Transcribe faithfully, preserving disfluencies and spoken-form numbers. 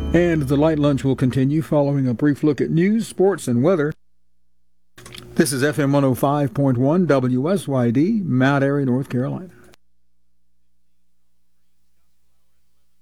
And the light lunch will continue following a brief look at news, sports, and weather. This is F M one oh five point one W S Y D, Mount Airy, North Carolina.